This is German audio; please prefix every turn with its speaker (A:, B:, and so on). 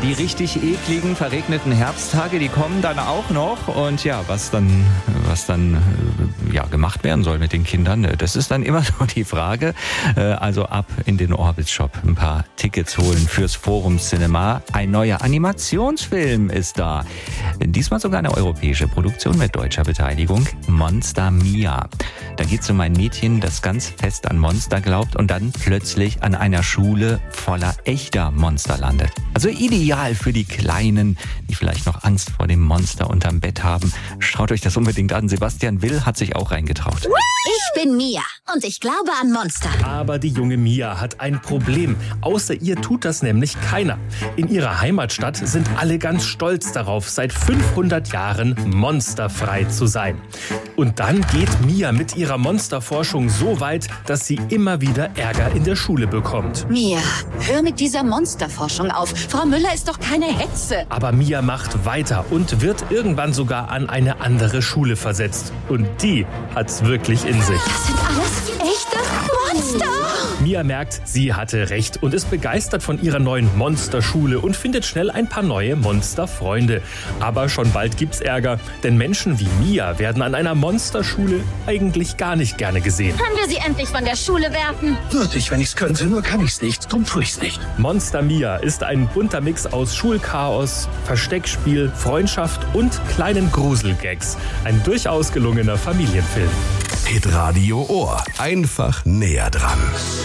A: die richtig ekligen, verregneten Herbsttage, die kommen dann auch noch. Und ja, was dann gemacht werden soll mit den Kindern, das ist dann immer so die Frage. Also ab in den Orbit Shop ein paar Tickets holen fürs Forum Cinema. Ein neuer Animationsfilm ist da. Diesmal sogar eine europäische Produktion mit deutscher Beteiligung. Monster Mia. Da geht es um ein Mädchen, das ganz fest an Monster glaubt und dann plötzlich an einer Schule voller echter Monster landet. Also ideal für die Kleinen, die vielleicht noch Angst vor dem Monster unterm Bett haben. Schaut euch das unbedingt an. Sebastian Will hat sich auch reingetraut.
B: Ich bin Mia und ich glaube an Monster.
C: Aber die junge Mia hat ein Problem. Außer ihr tut das nämlich keiner. In ihrer Heimatstadt sind alle ganz stolz darauf, seit 500 Jahren monsterfrei zu sein. Und dann geht Mia mit ihrer Monsterforschung so weit, dass sie immer wieder Ärger in der Schule bekommt.
B: Mia, hör mit dieser Monsterforschung auf. Frau Müller ist doch keine Hexe.
C: Aber Mia macht weiter und wird irgendwann sogar an eine andere Schule versetzt. Und die hat's wirklich in sich.
B: Das sind alles echte Monster.
C: Mia merkt, sie hatte recht und ist begeistert von ihrer neuen Monsterschule und findet schnell ein paar neue Monsterfreunde. Aber schon bald gibt's Ärger, denn Menschen wie Mia werden an einer Monsterschule eigentlich gar nicht gerne gesehen.
B: Können wir sie endlich von der Schule werfen?
D: Würde ich, wenn ich's könnte, nur kann ich's nicht. Drum tue ich's nicht.
C: Monster Mia ist ein bunter Mix aus Schulchaos, Versteckspiel, Freundschaft und kleinen Gruselgags. Ein durchaus gelungener Familienfilm.
E: Hitradio Ohr. Einfach näher dran.